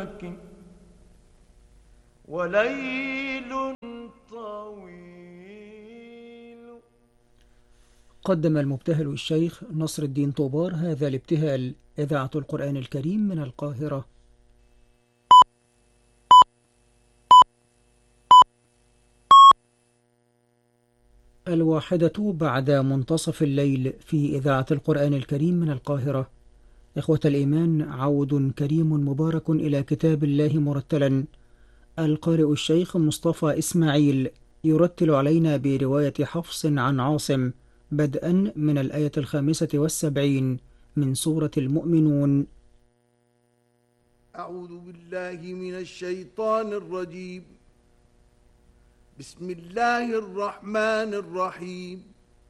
وليل طويل. قدم المبتهل الشيخ نصر الدين طوبار هذا الابتهال. إذاعة القرآن الكريم من القاهرة. الواحدة بعد منتصف الليل في إذاعة القرآن الكريم من القاهرة. إخوة الإيمان، عود كريم مبارك إلى كتاب الله مرتلا. القارئ الشيخ مصطفى إسماعيل يرتل علينا برواية حفص عن عاصم، بدءا من الآية 75 من سورة المؤمنون. أعوذ بالله من الشيطان الرجيم. بسم الله الرحمن الرحيم.